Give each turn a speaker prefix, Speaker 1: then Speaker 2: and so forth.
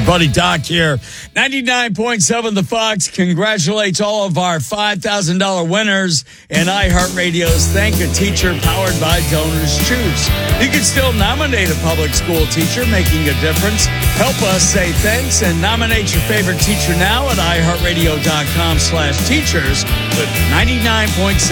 Speaker 1: your buddy Doc here. 99.7 The Fox congratulates all of our $5,000 winners in iHeartRadio's Thank a Teacher powered by Donors Choose. You can still nominate a public school teacher making a difference. Help us say thanks and nominate your favorite teacher now at iHeartRadio.com/teachers with 99.7